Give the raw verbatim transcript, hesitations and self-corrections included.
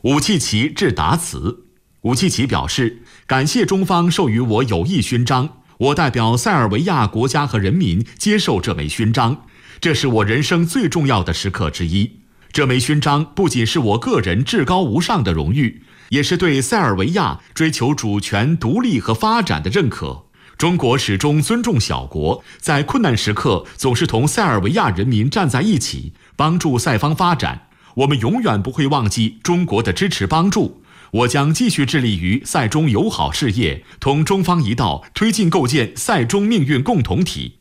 武契奇致答词。武契奇表示，感谢中方授予我友谊勋章，我代表塞尔维亚国家和人民接受这枚勋章，这是我人生最重要的时刻之一。这枚勋章不仅是我个人至高无上的荣誉，也是对塞尔维亚追求主权、独立和发展的认可。中国始终尊重小国，在困难时刻总是同塞尔维亚人民站在一起，帮助塞方发展。我们永远不会忘记中国的支持帮助。我将继续致力于塞中友好事业，同中方一道推进构建塞中命运共同体。